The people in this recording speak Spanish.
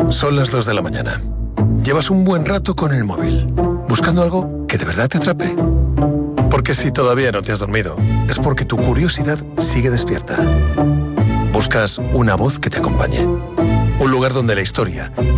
Son las 2 de la mañana. Llevas un buen rato con el móvil, buscando algo que de verdad te atrape. Porque si todavía no te has dormido, es porque tu curiosidad sigue despierta. Buscas una voz que te acompañe. Un lugar donde la historia